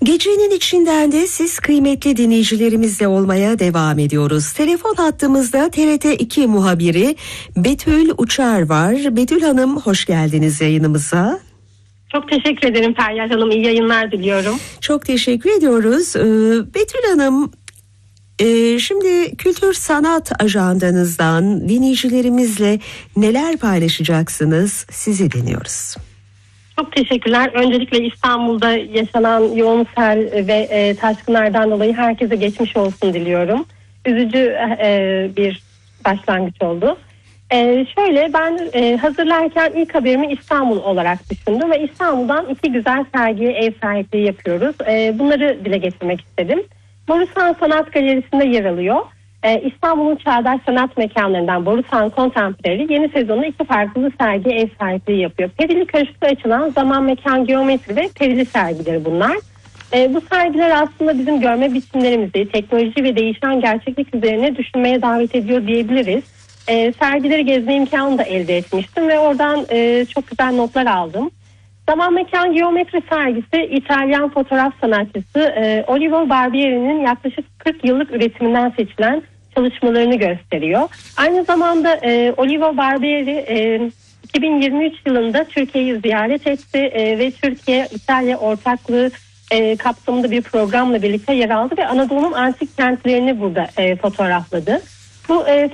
Gecenin içinden de siz kıymetli dinleyicilerimizle olmaya devam ediyoruz. Telefon hattımızda TRT2 muhabiri Betül Uçar var. Betül Hanım, hoş geldiniz yayınımıza. Çok teşekkür ederim Feryal Hanım. İyi yayınlar diliyorum. Çok teşekkür ediyoruz. Betül Hanım, şimdi kültür sanat ajandanızdan dinleyicilerimizle neler paylaşacaksınız? Sizi dinliyoruz. Çok teşekkürler. Öncelikle İstanbul'da yaşanan yoğun sel ve taşkınlardan dolayı herkese geçmiş olsun diliyorum. Üzücü bir başlangıç oldu. Şöyle ben hazırlarken ilk haberimi İstanbul olarak düşündüm ve İstanbul'dan 2 güzel sergiye ev sahipliği yapıyoruz. Bunları dile getirmek istedim. Borusan Sanat Galerisi'nde yer alıyor. İstanbul'un çağdaş sanat mekanlarından Borusan Contemporary yeni sezonu 2 farklı sergi ev sahipliği yapıyor. Perili Köşk'te açılan zaman, mekan, geometri ve perili sergileri bunlar. Bu sergiler aslında bizim görme biçimlerimizi, teknoloji ve değişen gerçeklik üzerine düşünmeye davet ediyor diyebiliriz. Sergileri gezme imkanı da elde etmiştim ve oradan çok güzel notlar aldım. Zaman, Mekan, Geometri sergisi İtalyan fotoğraf sanatçısı Olivo Barbieri'nin yaklaşık 40 yıllık üretiminden seçilen çalışmalarını gösteriyor. Aynı zamanda Olivo Barbieri 2023 yılında Türkiye'yi ziyaret etti ve Türkiye-İtalya ortaklığı kapsamında bir programla birlikte yer aldı ve Anadolu'nun antik kentlerini burada fotoğrafladı. Bu